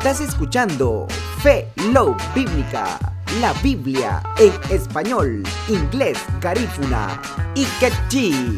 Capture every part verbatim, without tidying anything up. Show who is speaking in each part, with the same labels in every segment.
Speaker 1: Estás escuchando Fe Love Bíblica, la Biblia en español, inglés, garífuna y quechí.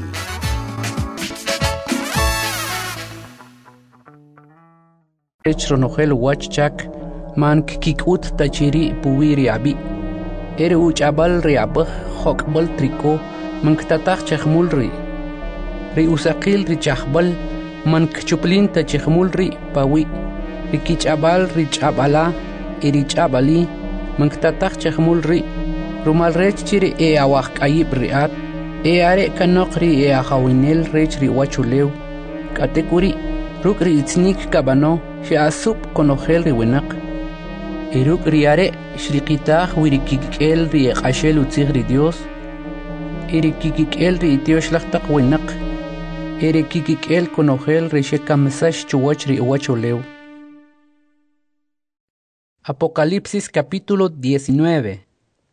Speaker 2: Echronogel wachchak man kikut tachiri puwiri abi. Ere uchabal riabah hokbal triko man ktatach chahmulri. Ri usakil ri chahbal man kchuplin tachahmulri pawi. Ri kichabal ri chabala iri chabali man ktatach chahmulri. Rumal rech chiri e awak ayib riat. E are kanokri e ahawinel rech ri wachulew. Katekuri rukri itznik kabano shi asup konogel ri winak. Iruk riare shriqitah wirikikkel ri qashel utzig ri Dios. Irikikkel ri Dios lahtaq winak. Irikikkel konogel ri shekamsash chuwach ri wacholew. Apocalipsis capítulo diecinueve.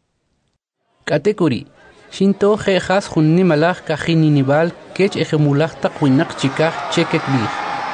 Speaker 2: Katekuri Shinto jejas junni malach kajininibal kech ejemulach taq winak chikah chekek bih.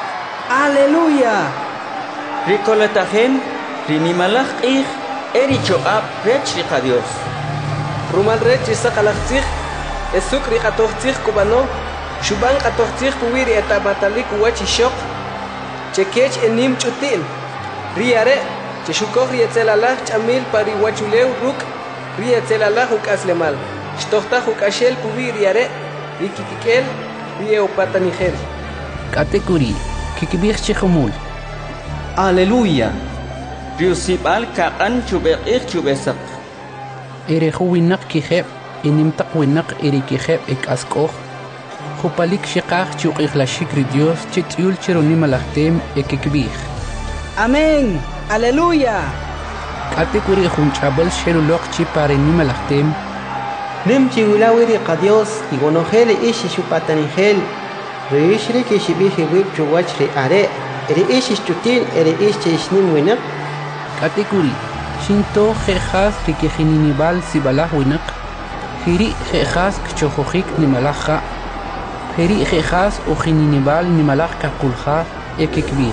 Speaker 3: Aleluya. Ricoletajem, rinimalach ich, ericho ab, rech rica Dios. Rumal rech isakalachzich, esuk ricatochzich kubano, shuban katochzich kuwiri etabatalik uwachishok, chekech enim chutin, riare, cheshukok rietzelalach chamil pari wachulew ruk, rietzelalach uk aslemal, shtochtach uk ashel kuwiri are, rikikikel, rieopatanigel.
Speaker 2: Katekuri kikibih chehumul.
Speaker 3: Aleluya. Riusibal kaqan chubeqih chubesak.
Speaker 2: Ere huwinak kijeb, inimtak winak ere kijeb ek askoh. Hupalik shiqah chuqih la shikri Dios chityul chironimalahtem ekikbih.
Speaker 3: Amén. Aleluya.
Speaker 2: Katekuri hunchabal shelulok chiparenimalahtem.
Speaker 4: Nim chiulawiri qa Dios igonogel ishi chupatanigel. Rishri kishibihi wib chuwach ri are. Eri ish chutin eri ish chishnin winak.
Speaker 2: Katekuri Shinto jejas rikijininibal sibalah winak. Hiri jejas kchojohik nimalaja. Hiri jejas ujininibal nimalaj kakulja ekikbih.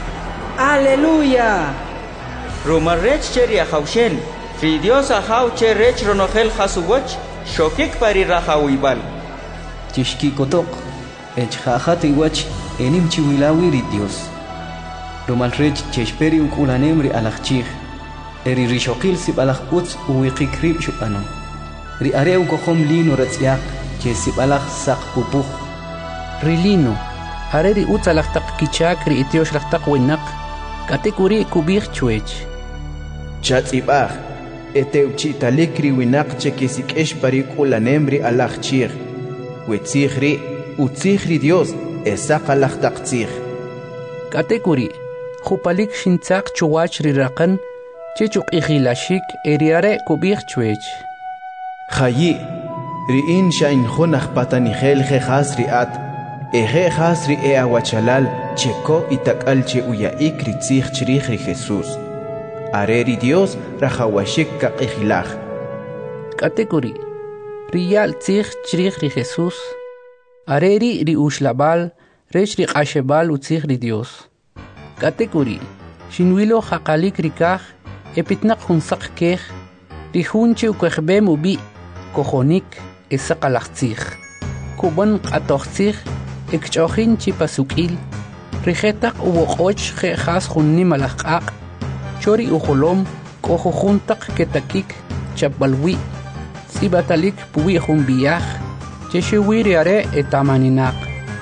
Speaker 3: Aleluya.
Speaker 5: Rumarrech cheri ahaushel. Fi Dios ahau che rech ronogel hasuwach. Shokik pari rahawibal.
Speaker 6: Tishki kotok. Echjajat iwach enim chiwilawiri Dios. Rumal rech cheshperi ukulanemri alachchig. Eri rishokil sib alach utz uwiqikrib shupano. Ri areu kohom lino ratziak che sib alach sak pupuch.
Speaker 2: Rilino areri utz alachtaq kichak ri itiosh lachtaq winak. Katekuri kubih chuech.
Speaker 7: Chatzibach eteuchi talikri winak che kisikesh pari ukulanemri alachchig. Wetzigri utzigri Dios esaq alachtaqtzig.
Speaker 2: Katekuri Hupalik shintzak chuwach rirakan, chechuk ikhilashik eriare kubih chuech.
Speaker 7: Chayi, ri'in shain khunach patanigel jejas riat, ejejas ri ea wachalal, cheko itakal che uyaik ritzig chirich ri Jesús. Areri Dios rajawashik kaq ikhilach.
Speaker 2: Katekuri, riyal tzig chirich ri Jesús. Areri ri ushlabal, rech ri qashebal utzig ri Dios. Katekuri Shinwilo haqalik rikaj, epitnak hunsak kej, rihunche ukwejbem ubi, kojonik, esaqalachtzig. Kuban qatochtzig, ekchochin chipasukil, rijetak uwoqoch jejas junni malajqaq, chori ujolom, kohojuntak ketakik, chapbalwi, sibatalik puwi junbiyaj, cheshiwiri are etamaninak.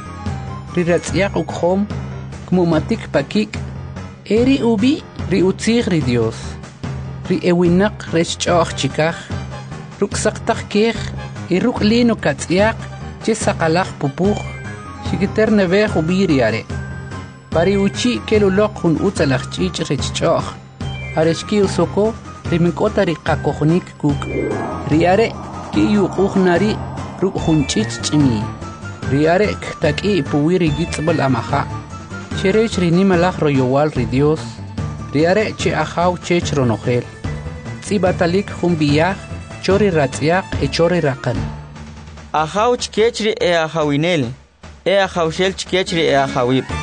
Speaker 2: Riratziak ukhom, Kmumatik pakik, eri ubi ri utzig ri Dios. Ri ewinak rech choch chikaj, ruksaktak kej, iruk lino katziak, chesakalach pupuch, shikiter nevej ubi riare. Pari uchi kelulok hun utzalach chich rech choch. Arechki usoko, riminkota ri kakohnik kuk. Riare, ki yuquhnari, ruk hun chich chimi. Riare ktaki puwiri gitzbal amaha. Cherech rinimalach royowal ri Dios. Riare che ahaw chech ronogel. Tzibatalik humbiyaj, chori ratziak e chori rakan.
Speaker 5: Ahaw chkechri e ahawinel. E ahawshel chkechri e ahawib.